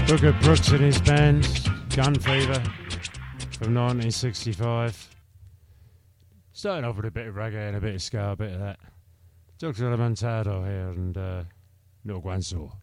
Booker Brooks and his band, Gun Fever, from 1965. Starting off with a bit of reggae and a bit of ska, a bit of that. Dr. Elementado here and Little Guanso.